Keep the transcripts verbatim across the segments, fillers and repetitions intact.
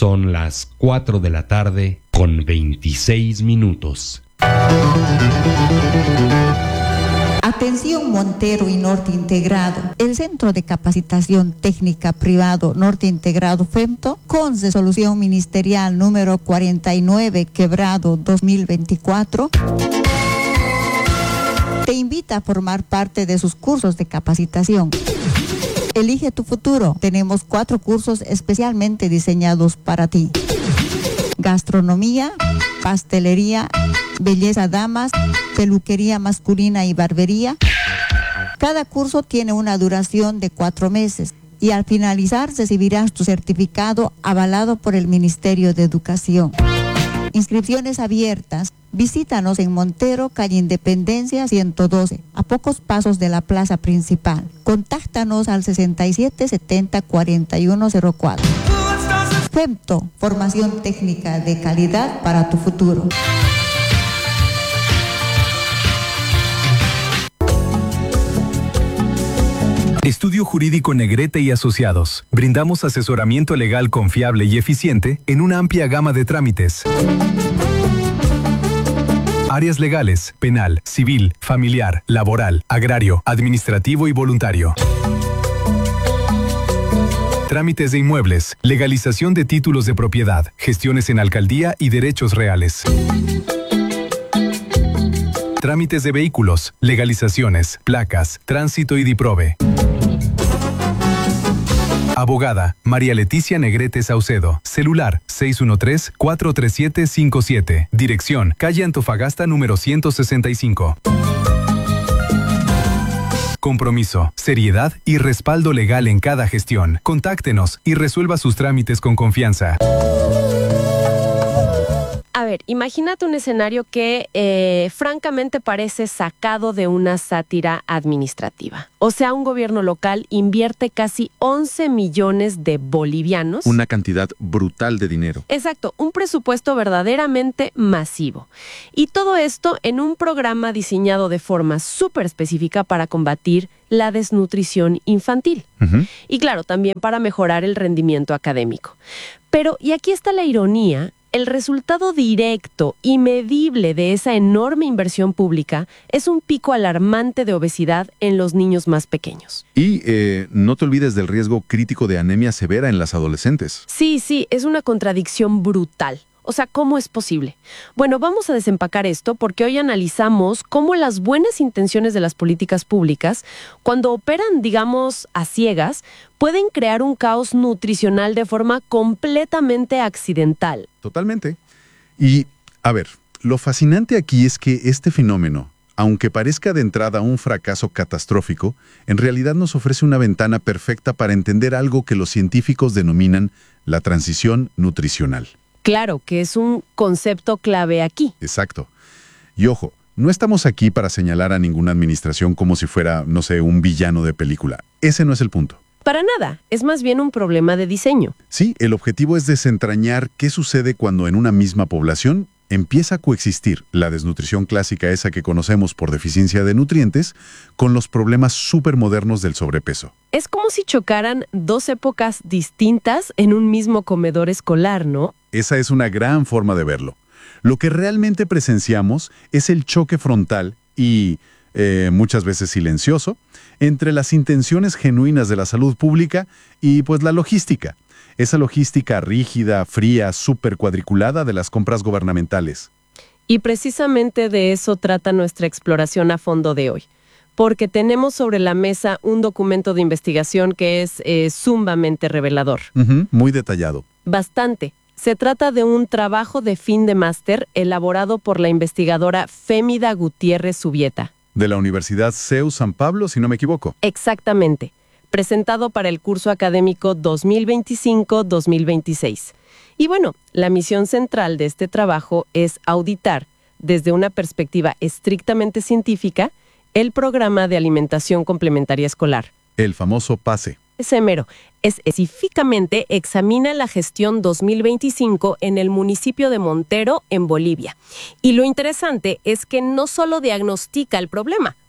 Son las cuatro de la tarde con veintiséis minutos. Atención Montero y Norte Integrado. El Centro de Capacitación Técnica Privado Norte Integrado FEMTO, con resolución ministerial número cuarenta y nueve quebrado dos mil veinticuatro, te invita a formar parte de sus cursos de capacitación. Elige tu futuro. Tenemos cuatro cursos especialmente diseñados para ti: gastronomía, pastelería, belleza damas, peluquería masculina y barbería. Cada curso tiene una duración de cuatro meses y al finalizar recibirás tu certificado avalado por el Ministerio de Educación. Inscripciones abiertas. Visítanos en Montero, calle Independencia ciento doce, a pocos pasos de la plaza principal. Contáctanos al sesenta y siete setenta cuarenta y uno cero cuatro. FEMTO, formación técnica de calidad para tu futuro. Estudio Jurídico Negrete y Asociados. Brindamos asesoramiento legal confiable y eficiente en una amplia gama de trámites. Áreas legales: penal, civil, familiar, laboral, agrario, administrativo y voluntario. Trámites de inmuebles, legalización de títulos de propiedad, gestiones en alcaldía y derechos reales. Trámites de vehículos, legalizaciones, placas, tránsito y diprove. Abogada María Leticia Negrete Saucedo. Celular seis uno tres, cuatro tres siete cinco siete. Dirección: calle Antofagasta número ciento sesenta y cinco. Compromiso, seriedad y respaldo legal en cada gestión. Contáctenos y resuelva sus trámites con confianza. A ver, imagínate un escenario que eh, francamente parece sacado de una sátira administrativa. O sea, un gobierno local invierte casi once millones de bolivianos. Una cantidad brutal de dinero. Exacto, un presupuesto verdaderamente masivo. Y todo esto en un programa diseñado de forma súper específica para combatir la desnutrición infantil. Uh-huh. Y claro, también para mejorar el rendimiento académico. Pero, y aquí está la ironía, el resultado directo y medible de esa enorme inversión pública es un pico alarmante de obesidad en los niños más pequeños. Y eh, no te olvides del riesgo crítico de anemia severa en las adolescentes. Sí, sí, es una contradicción brutal. O sea, ¿cómo es posible? Bueno, vamos a desempacar esto porque hoy analizamos cómo las buenas intenciones de las políticas públicas, cuando operan, digamos, a ciegas, pueden crear un caos nutricional de forma completamente accidental. Totalmente. Y, a ver, lo fascinante aquí es que este fenómeno, aunque parezca de entrada un fracaso catastrófico, en realidad nos ofrece una ventana perfecta para entender algo que los científicos denominan la transición nutricional. Claro, que es un concepto clave aquí. Exacto. Y ojo, no estamos aquí para señalar a ninguna administración como si fuera, no sé, un villano de película. Ese no es el punto. Para nada, es más bien un problema de diseño. Sí, el objetivo es desentrañar qué sucede cuando en una misma población empieza a coexistir la desnutrición clásica, esa que conocemos por deficiencia de nutrientes, con los problemas supermodernos del sobrepeso. Es como si chocaran dos épocas distintas en un mismo comedor escolar, ¿no? Esa es una gran forma de verlo. Lo que realmente presenciamos es el choque frontal y, eh, muchas veces silencioso, entre las intenciones genuinas de la salud pública y, pues, la logística. Esa logística rígida, fría, súper cuadriculada de las compras gubernamentales. Y precisamente de eso trata nuestra exploración a fondo de hoy. Porque tenemos sobre la mesa un documento de investigación que es eh, sumamente revelador. Uh-huh, muy detallado. Bastante. Se trata de un trabajo de fin de máster elaborado por la investigadora Fémida Gutiérrez Subieta. De la Universidad CEU San Pablo, si no me equivoco. Exactamente. Presentado para el curso académico dos mil veinticinco dos mil veintiséis. Y bueno, la misión central de este trabajo es auditar, desde una perspectiva estrictamente científica, el programa de alimentación complementaria escolar. El famoso PASE. Ese mero. Específicamente examina la gestión dos mil veinticinco en el municipio de Montero, en Bolivia. Y lo interesante es que no solo diagnostica el problema,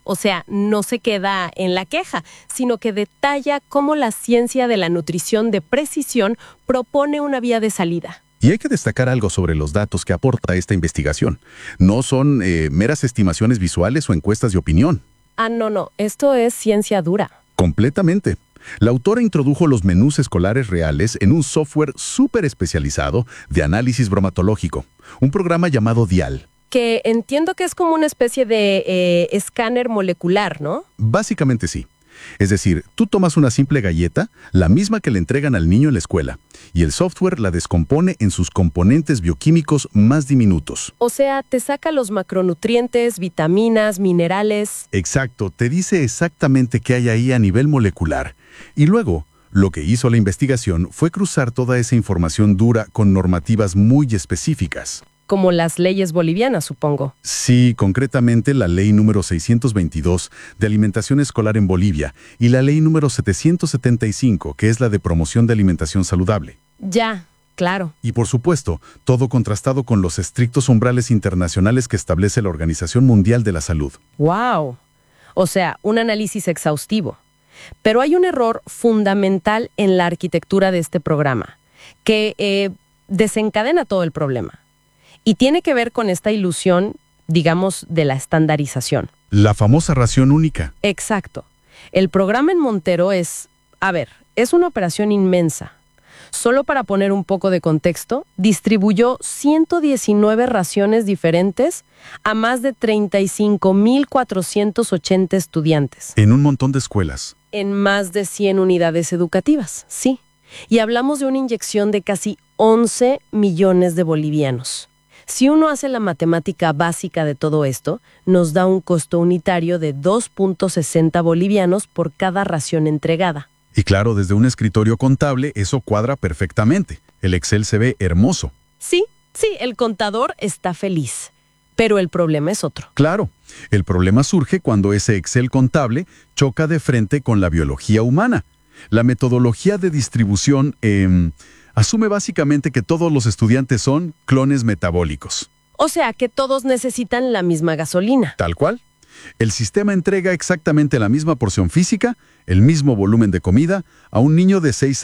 O sea, no se queda en la queja, sino que detalla cómo la ciencia de la nutrición de precisión propone una vía de salida. Y hay que destacar algo sobre los datos que aporta esta investigación. No son eh, meras estimaciones visuales o encuestas de opinión. Ah, no, no, esto es ciencia dura. Completamente. La autora introdujo los menús escolares reales en un software súper especializado de análisis bromatológico, un programa llamado DIAL. Que entiendo que es como una especie de eh, escáner molecular, ¿no? Básicamente sí. Es decir, tú tomas una simple galleta, la misma que le entregan al niño en la escuela, y el software la descompone en sus componentes bioquímicos más diminutos. O sea, te saca los macronutrientes, vitaminas, minerales. Exacto, te dice exactamente qué hay ahí a nivel molecular. Y luego, lo que hizo la investigación fue cruzar toda esa información dura con normativas muy específicas. Como las leyes bolivianas, supongo. Sí, concretamente la ley número seiscientos veintidós de alimentación escolar en Bolivia y la ley número setecientos setenta y cinco, que es la de promoción de alimentación saludable. Ya, claro. Y por supuesto, todo contrastado con los estrictos umbrales internacionales que establece la Organización Mundial de la Salud. ¡Wow! O sea, un análisis exhaustivo. Pero hay un error fundamental en la arquitectura de este programa, que eh, desencadena todo el problema. Y tiene que ver con esta ilusión, digamos, de la estandarización. La famosa ración única. Exacto. El programa en Montero es, a ver, es una operación inmensa. Solo para poner un poco de contexto, distribuyó ciento diecinueve raciones diferentes a más de treinta y cinco mil cuatrocientos ochenta estudiantes. En un montón de escuelas. En más de cien unidades educativas, sí. Y hablamos de una inyección de casi once millones de bolivianos. Si uno hace la matemática básica de todo esto, nos da un costo unitario de dos punto sesenta bolivianos por cada ración entregada. Y claro, desde un escritorio contable eso cuadra perfectamente. El Excel se ve hermoso. Sí, sí, el contador está feliz. Pero el problema es otro. Claro, el problema surge cuando ese Excel contable choca de frente con la biología humana. La metodología de distribución eh, asume básicamente que todos los estudiantes son clones metabólicos. O sea, que todos necesitan la misma gasolina. Tal cual. El sistema entrega exactamente la misma porción física, el mismo volumen de comida, a un niño de seis